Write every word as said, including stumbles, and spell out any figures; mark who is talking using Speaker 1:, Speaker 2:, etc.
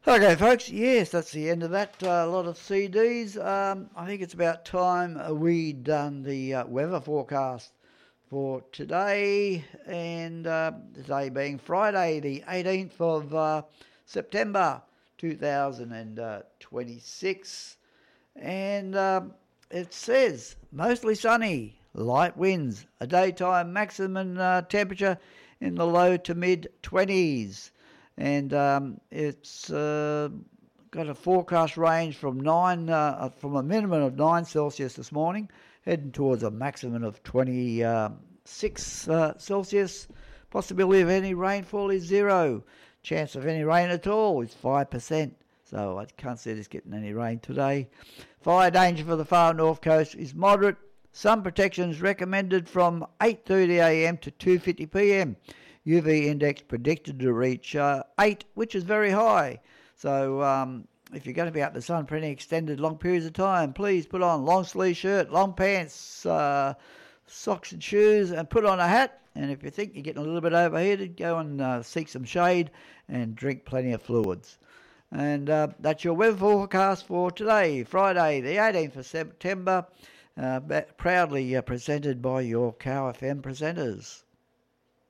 Speaker 1: Okay, folks, yes, that's the end of that uh, lot of C Ds. Um, I think it's about time we done the uh, weather forecast for today, and uh, today being Friday, the eighteenth of uh, September two thousand twenty-six, and uh, it says mostly sunny, light winds, a daytime maximum uh, temperature in the low to mid twenties. And um, it's uh, got a forecast range from nine, uh, from a minimum of nine Celsius this morning, heading towards a maximum of twenty-six uh, Celsius. Possibility of any rainfall is zero. Chance of any rain at all is five percent. So I can't see this getting any rain today. Fire danger for the far north coast is moderate. Sun protection is recommended from eight thirty a m to two fifty p m. U V index predicted to reach uh, eight, which is very high. So um, if you're going to be out in the sun for any extended long periods of time, please put on long sleeve shirt, long pants, uh, socks and shoes, and put on a hat. And if you think you're getting a little bit overheated, go and uh, seek some shade and drink plenty of fluids. And uh, that's your weather forecast for today, Friday, the eighteenth of September, uh, proudly uh, presented by your Cow F M presenters.